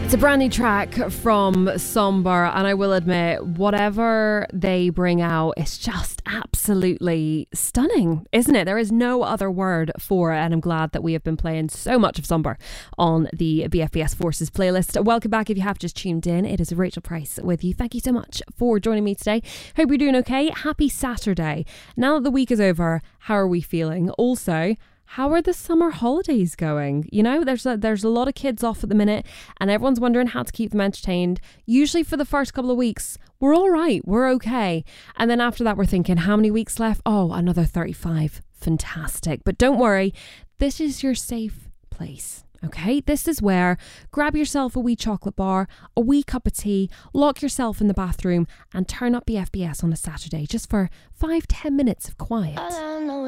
It's a brand new track from Somber, and I will admit, whatever they bring out, it's just absolutely stunning, isn't it? There is no other word for it, and I'm glad that we have been playing so much of Somber on the BFBS Forces playlist. Welcome back if you have just tuned in. It is Rachel Price with you. Thank you so much for joining me today. Hope you're doing okay. Happy Saturday. Now that the week is over, how are we feeling? Also, how are the summer holidays going? You know, there's a lot of kids off at the minute and everyone's wondering how to keep them entertained. Usually for the first couple of weeks, we're all right, we're okay. And then after that, we're thinking, how many weeks left? Oh, another 35. Fantastic. But don't worry, this is your safe place. Okay, this is where grab yourself a wee chocolate bar, a wee cup of tea, lock yourself in the bathroom and turn up BFBS on a Saturday just for 5-10 minutes of quiet. All I know